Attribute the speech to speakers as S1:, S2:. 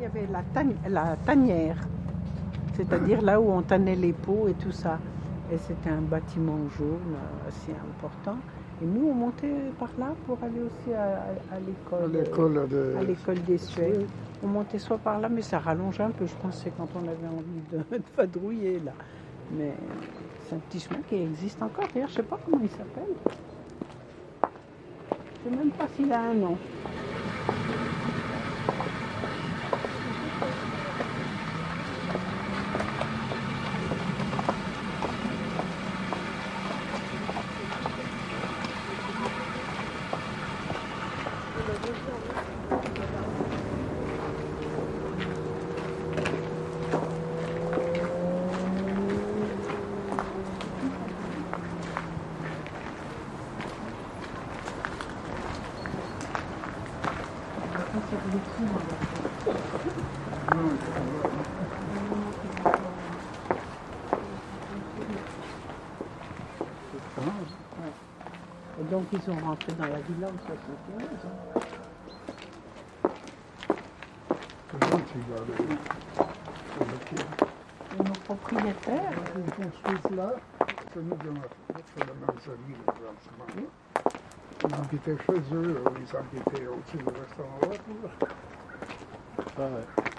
S1: avait la tanière, c'est-à-dire là où on tannait les peaux et tout ça. Et c'était un bâtiment jaune assez important. Et nous, on montait par là pour aller aussi à l'école. À l'école des Suèdes. On montait soit par là, mais ça rallongeait un peu. Je pense que c'est quand on avait envie de vadrouiller là. Mais c'est un petit chemin qui existe encore. D'ailleurs, je ne sais pas comment il s'appelle. Je ne sais même pas s'il a un nom. Et donc ils sont rentrés dans la villa en 71. Et nos propriétaires,
S2: Ils construisent là, c'est nous qui avons fait la même famille, le placement. Ils habitaient chez eux, ils habitaient au-dessus du restaurant là.
S3: Ah ouais.